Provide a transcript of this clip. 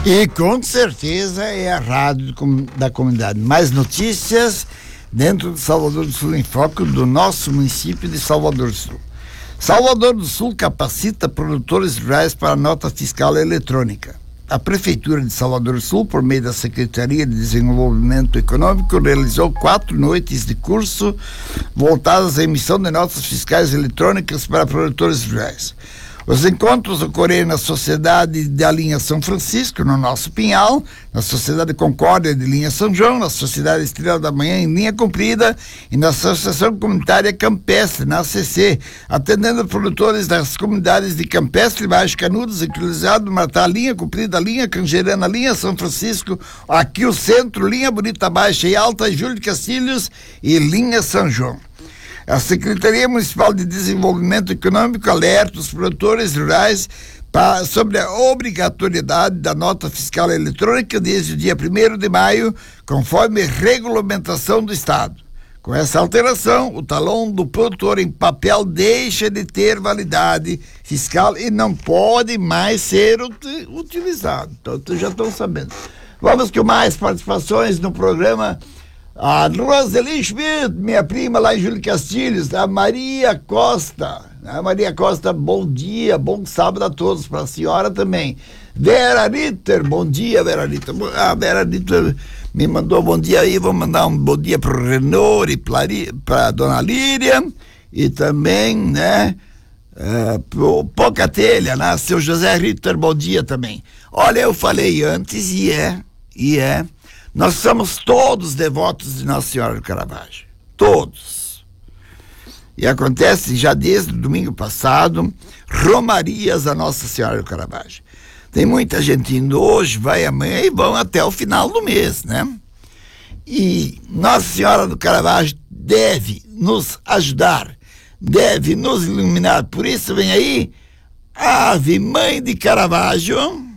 E com certeza é a rádio da comunidade. Mais notícias dentro de Salvador do Sul em Foco, do nosso município de Salvador do Sul. Salvador do Sul capacita produtores rurais para a nota fiscal eletrônica. A Prefeitura de Salvador do Sul, por meio da Secretaria de Desenvolvimento Econômico, realizou 4 noites de curso voltadas à emissão de notas fiscais eletrônicas para produtores rurais. Os encontros ocorreram na Sociedade da Linha São Francisco, no nosso Pinhal, na Sociedade Concórdia de Linha São João, na Sociedade Estrela da Manhã em Linha Comprida e na Associação Comunitária Campestre, na ACC, atendendo produtores das comunidades de Campestre, Baixo Canudos, Encruzilhado, Martá, Linha Comprida, Linha Canjerana, Linha São Francisco, aqui o Centro, Linha Bonita Baixa e Alta, Júlio de Castilhos e Linha São João. A Secretaria Municipal de Desenvolvimento Econômico alerta os produtores rurais sobre a obrigatoriedade da nota fiscal eletrônica desde o dia 1º de maio, conforme regulamentação do Estado. Com essa alteração, o talão do produtor em papel deixa de ter validade fiscal e não pode mais ser utilizado. Então, já estão sabendo. Vamos com mais participações no programa. A Roseli Schmidt, minha prima lá em Júlio Castilhos, a Maria Costa. A Maria Costa, bom dia, bom sábado a todos, para a senhora também. Vera Ritter, bom dia, Vera Ritter. A Vera Ritter me mandou bom dia aí, vou mandar um bom dia para o Renor e para a dona Líria e também, né, pro Pocatelha, né, seu José Ritter, bom dia também. Olha, eu falei antes nós somos todos devotos de Nossa Senhora do Caravaggio. Todos. E acontece já desde o domingo passado, romarias a Nossa Senhora do Caravaggio. Tem muita gente indo hoje, vai amanhã e vão até o final do mês, né? E Nossa Senhora do Caravaggio deve nos ajudar, deve nos iluminar. Por isso vem aí, Ave Mãe de Caravaggio.